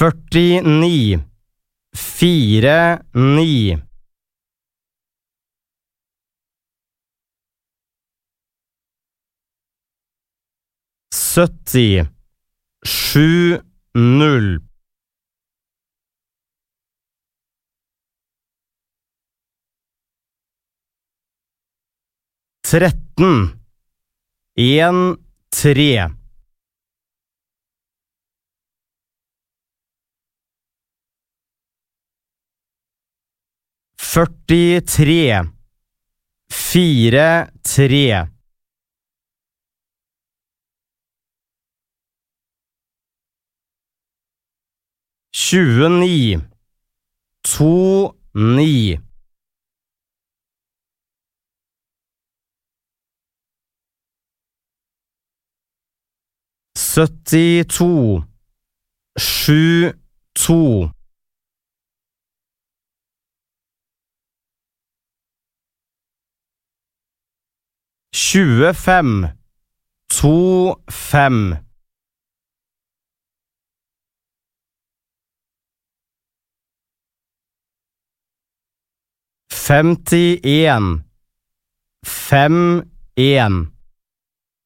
49 49 70 70 13 13 43 43 29 29 72 72 25 25 51 51